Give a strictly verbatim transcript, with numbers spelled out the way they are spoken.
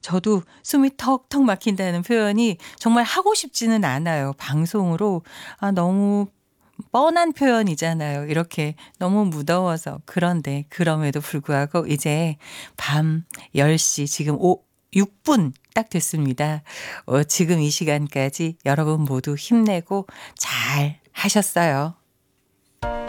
저도 숨이 턱턱 막힌다는 표현이 정말 하고 싶지는 않아요. 방송으로 아 너무 뻔한 표현이잖아요. 이렇게 너무 무더워서. 그런데 그럼에도 불구하고 이제 밤 열 시 지금 오 육 분 딱 됐습니다. 어 지금 이 시간까지 여러분 모두 힘내고 잘 하셨어요.